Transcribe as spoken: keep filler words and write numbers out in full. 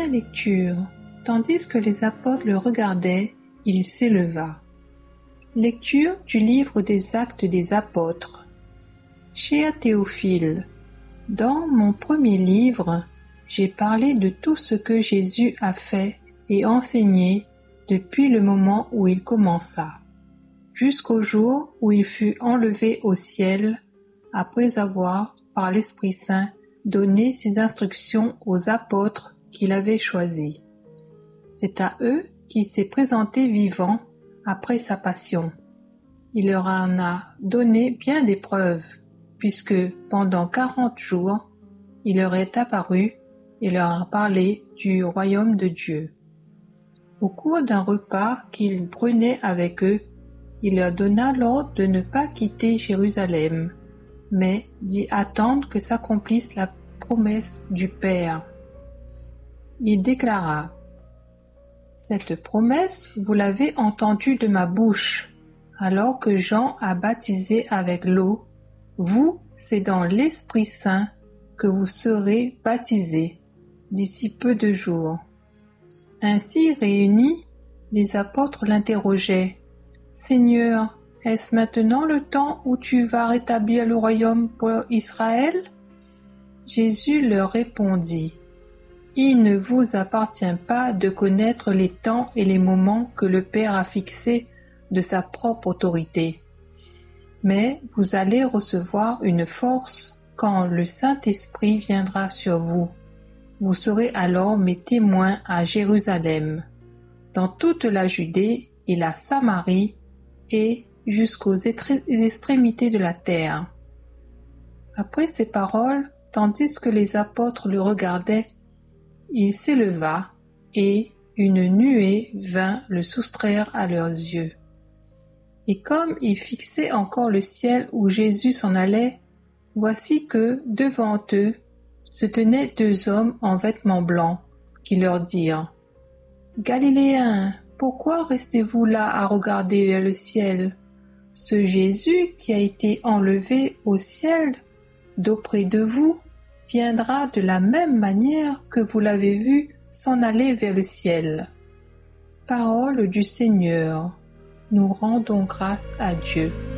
Première lecture. Tandis que les apôtres le regardaient, il s'éleva. Lecture du livre des Actes des Apôtres. Cher Théophile, dans mon premier livre, j'ai parlé de tout ce que Jésus a fait et enseigné depuis le moment où il commença, jusqu'au jour où il fut enlevé au ciel, après avoir, par l'Esprit Saint, donné ses instructions aux apôtres qu'il avait choisis. C'est à eux qu'il s'est présenté vivant après sa passion. Il leur en a donné bien des preuves, puisque pendant quarante jours, il leur est apparu et leur a parlé du royaume de Dieu. Au cours d'un repas qu'il prenait avec eux, il leur donna l'ordre de ne pas quitter Jérusalem, mais d'y attendre que s'accomplisse la promesse du Père. Il déclara: « Cette promesse, vous l'avez entendue de ma bouche, alors que Jean a baptisé avec l'eau. Vous, c'est dans l'Esprit Saint que vous serez baptisés d'ici peu de jours. » Ainsi réunis, les apôtres l'interrogeaient: « Seigneur, est-ce maintenant le temps où tu vas rétablir le royaume pour Israël ?» Jésus leur répondit: « Il ne vous appartient pas de connaître les temps et les moments que le Père a fixés de sa propre autorité. Mais vous allez recevoir une force quand le Saint-Esprit viendra sur vous. Vous serez alors mes témoins à Jérusalem, dans toute la Judée et la Samarie et jusqu'aux extrémités de la terre. » Après ces paroles, tandis que les apôtres le regardaient, il s'éleva et une nuée vint le soustraire à leurs yeux. Et comme ils fixaient encore le ciel où Jésus s'en allait, voici que, devant eux, se tenaient deux hommes en vêtements blancs, qui leur dirent: « Galiléens, pourquoi restez-vous là à regarder vers le ciel? Ce Jésus qui a été enlevé au ciel d'auprès de vous viendra de la même manière que vous l'avez vu s'en aller vers le ciel. » Parole du Seigneur. Nous rendons grâce à Dieu.